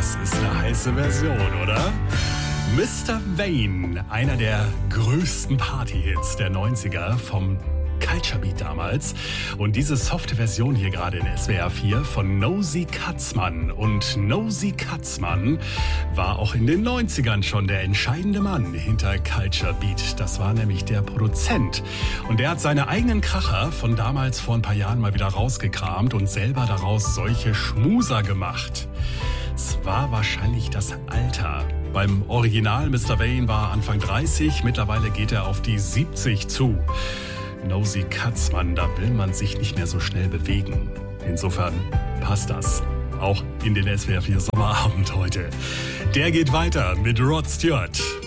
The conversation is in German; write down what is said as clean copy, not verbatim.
Das ist eine heiße Version, oder? Mr. Vane, einer der größten Party-Hits der 90er vom Culture Beat damals. Und diese softe Version hier gerade in SWR 4 von Nosy Katzmann. Und Nosy Katzmann war auch in den 90ern schon der entscheidende Mann hinter Culture Beat. Das war nämlich der Produzent. Und der hat seine eigenen Kracher von damals vor ein paar Jahren mal wieder rausgekramt und selber daraus solche Schmuser gemacht. Es war wahrscheinlich das Alter. Beim Original Mr. Vane war Anfang 30, mittlerweile geht er auf die 70 zu. Nosy Katzmann, da will man sich nicht mehr so schnell bewegen. Insofern passt das. Auch in den SWR 4 Sommerabend heute. Der geht weiter mit Rod Stewart.